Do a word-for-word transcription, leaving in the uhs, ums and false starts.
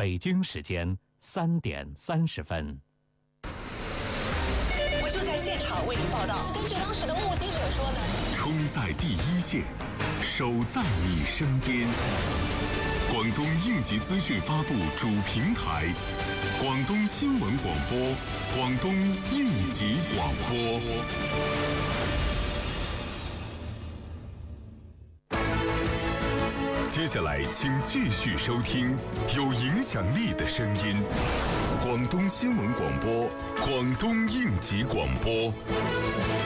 北京时间三点三十分。 我就在现场为您报道。 根据当时的目击者说呢， 冲在第一线，守在你身边。广东应急资讯发布主平台，广东新闻广播，广东应急广播。接下来，请继续收听有影响力的声音——广东新闻广播，广东应急广播。